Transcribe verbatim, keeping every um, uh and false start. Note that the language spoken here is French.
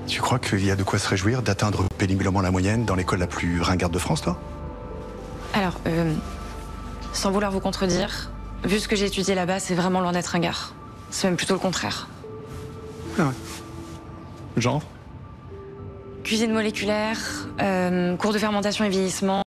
Tu crois qu'il y a de quoi se réjouir d'atteindre péniblement la moyenne dans l'école la plus ringarde de France, toi? Alors, euh, sans vouloir vous contredire, vu ce que j'ai étudié là-bas, c'est vraiment loin d'être ringard. C'est même plutôt le contraire. Ah ouais. Genre? Cuisine moléculaire, euh, cours de fermentation et vieillissement.